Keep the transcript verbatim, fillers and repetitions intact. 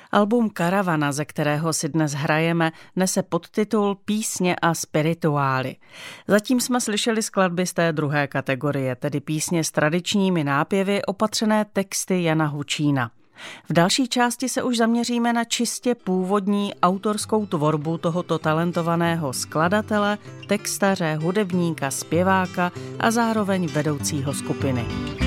Album Karavana, ze kterého si dnes hrajeme, nese podtitul Písně a spirituály. Zatím jsme slyšeli skladby z té druhé kategorie, tedy písně s tradičními nápěvy opatřené texty Jana Hučína. V další části se už zaměříme na čistě původní autorskou tvorbu tohoto talentovaného skladatele, textaře, hudebníka, zpěváka a zároveň vedoucího skupiny.